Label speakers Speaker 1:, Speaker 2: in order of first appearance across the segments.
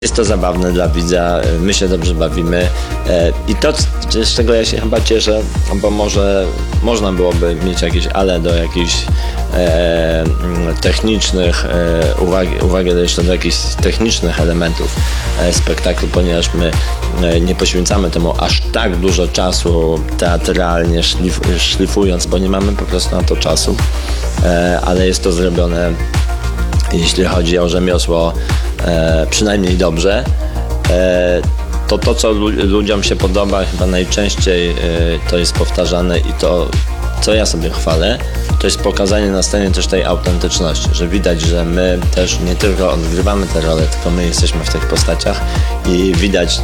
Speaker 1: Jest to zabawne dla widza, my się dobrze bawimy i to, z czego ja się chyba cieszę, bo może można byłoby mieć jakieś ale do jakichś technicznych, uwagę jeszcze do jakichś technicznych elementów spektaklu, ponieważ my nie poświęcamy temu aż tak dużo czasu teatralnie szlifując, bo nie mamy po prostu na to czasu, ale jest to zrobione, jeśli chodzi o rzemiosło, przynajmniej dobrze. To co ludziom się podoba chyba najczęściej, to jest powtarzane i to, co ja sobie chwalę, to jest pokazanie na scenie też tej autentyczności, że widać, że my też nie tylko odgrywamy te role, tylko my jesteśmy w tych postaciach i widać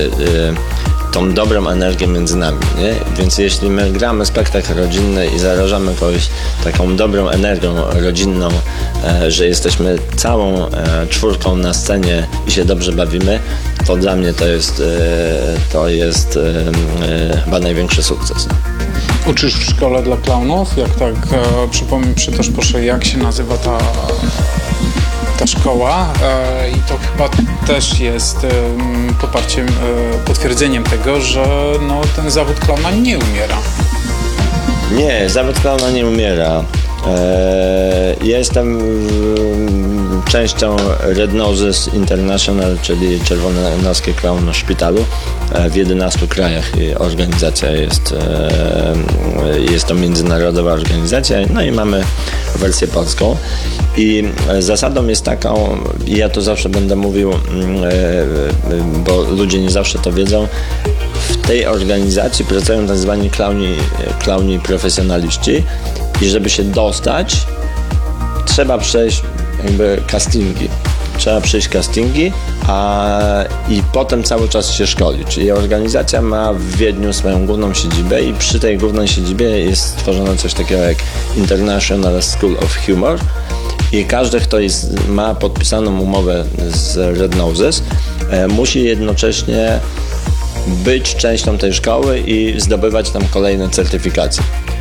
Speaker 1: tą dobrą energię między nami, nie? Więc jeśli my gramy spektakl rodzinny i zarażamy kogoś taką dobrą energią rodzinną, że jesteśmy całą czwórką na scenie i się dobrze bawimy, to dla mnie to jest chyba największy sukces.
Speaker 2: Uczysz w szkole dla klaunów? Jak tak, przypomnij też proszę, jak się nazywa ta szkoła i to chyba też jest poparciem, potwierdzeniem tego, że no, ten zawód klauna nie umiera.
Speaker 1: Nie, zawód klauna nie umiera. Jestem częścią Red Noses International, czyli Czerwononoskie Klaun w szpitalu. W 11 krajach organizacja jest to międzynarodowa organizacja, no i mamy wersję polską. I zasadą jest taką, i ja to zawsze będę mówił, bo ludzie nie zawsze to wiedzą, w tej organizacji pracują tak zwani klauni profesjonaliści i żeby się dostać, trzeba przejść castingi. Trzeba przejść castingi i potem cały czas się szkolić. Czyli organizacja ma w Wiedniu swoją główną siedzibę i przy tej głównej siedzibie jest stworzone coś takiego jak International School of Humor i każdy, kto ma podpisaną umowę z Red Noses, musi jednocześnie być częścią tej szkoły i zdobywać tam kolejne certyfikacje.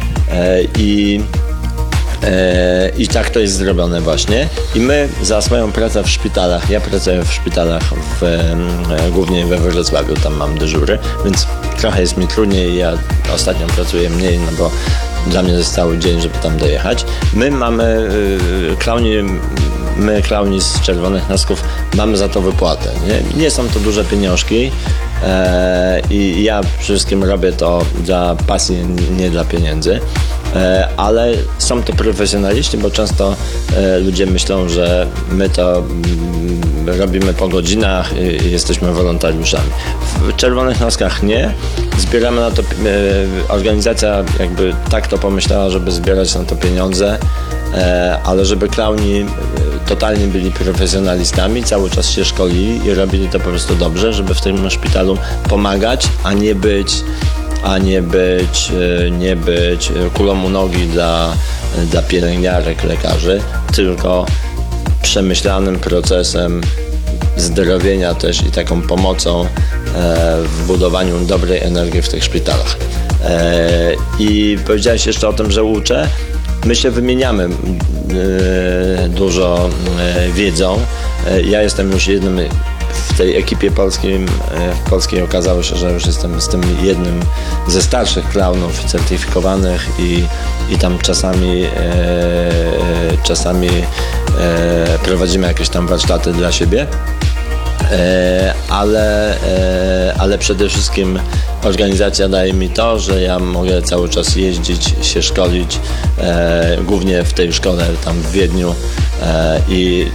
Speaker 1: I tak to jest zrobione właśnie. I my za swoją pracę w szpitalach, ja pracuję w szpitalach głównie we Wrocławiu, tam mam dyżury, więc trochę jest mi trudniej, ja ostatnio pracuję mniej, no bo dla mnie jest cały dzień, żeby tam dojechać. My mamy klauni z Czerwonych Nosków, mamy za to wypłatę. Nie są to duże pieniążki i ja przede wszystkim robię to dla pasji, nie dla pieniędzy. Ale są to profesjonaliści, bo często ludzie myślą, że my to robimy po godzinach i jesteśmy wolontariuszami. W Czerwonych Noskach nie. Zbieramy na to, organizacja jakby tak to pomyślała, żeby zbierać na to pieniądze, ale żeby klauni totalnie byli profesjonalistami, cały czas się szkolili i robili to po prostu dobrze, żeby w tym szpitalu pomagać, a nie być kulą u nogi dla pielęgniarek, lekarzy, tylko przemyślanym procesem zdrowienia też i taką pomocą w budowaniu dobrej energii w tych szpitalach. I powiedziałeś jeszcze o tym, że uczę. My się wymieniamy dużo wiedzą. Ja jestem już jednym w tej ekipie polskiej okazało się, że już jestem z tym jednym ze starszych klaunów certyfikowanych i tam czasami prowadzimy jakieś tam warsztaty dla siebie. Ale przede wszystkim organizacja daje mi to, że ja mogę cały czas jeździć, się szkolić, głównie w tej szkole tam w Wiedniu i